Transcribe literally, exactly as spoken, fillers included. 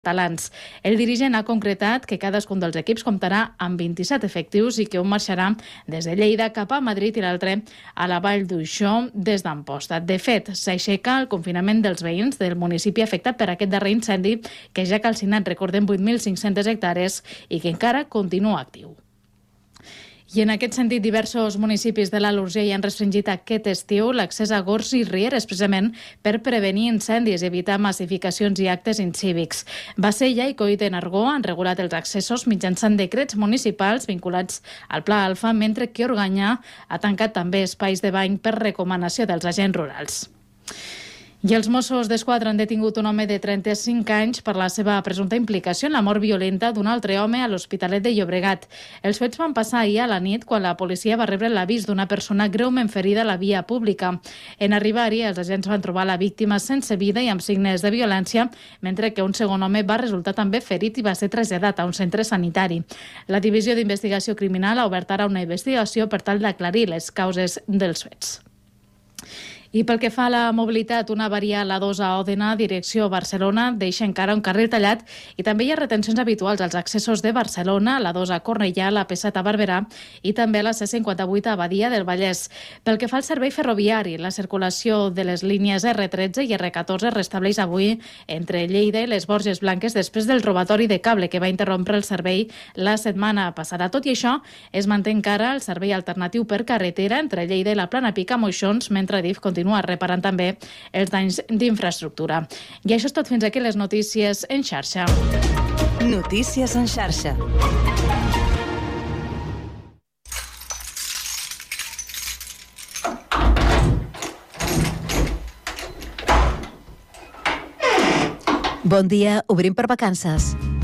catalans. El dirigent ha concretat que cadascun dels equips comptarà amb vint-i-set efectius i que un marxarà des de Lleida cap a Madrid i l'altre a la Vall d'Uixó des d'Amposta. De fet, s'aixeca el confinament dels veïns del municipi afectat per aquest darrer incendi que ja ha calcinat, recordem, vuit mil cinc-centes hectàrees i que encara continua actiu. I en aquest sentit, diversos municipis de l'Alt Urgell han restringit aquest estiu l'accés a gorgs i rieres, precisament per prevenir incendis i evitar massificacions i actes incívics. Bassella i Coll de Nargó han regulat els accessos mitjançant decrets municipals vinculats al Pla Alfa, mentre que Organyà ha tancat també espais de bany per recomanació dels agents rurals. I els Mossos d'Esquadra han detingut un home de trenta-cinc anys per la seva presumpta implicació en la mort violenta d'un altre home a l'Hospitalet de Llobregat. Els fets van passar ahir a la nit quan la policia va rebre l'avís d'una persona greument ferida a la via pública. En arribar-hi, els agents van trobar la víctima sense vida i amb signes de violència, mentre que un segon home va resultar també ferit i va ser traslladat a un centre sanitari. La Divisió d'Investigació Criminal ha obert ara una investigació per tal d'aclarir les causes dels fets. I pel que fa a la mobilitat, una avaria a la dos a Òdena, direcció Barcelona, deixa encara un carril tallat i també hi ha retencions habituals als accessos de Barcelona, a la dos a Cornellà, a la P set a Barberà i també a la C cinquanta-vuit a Badia del Vallès. Pel que fa al servei ferroviari, la circulació de les línies erre tretze i erre catorze es restableix avui entre Lleida i les Borges Blanques després del robatori de cable que va interrompre el servei la setmana passada. Tot i això, es manté encara el servei alternatiu per carretera entre Lleida i la Plana Pica Moixons, mentre Adif continua continua reparant també els danys d'infraestructura. I això és tot fins aquí les notícies en xarxa. Notícies en xarxa. Bon dia, obrim per vacances.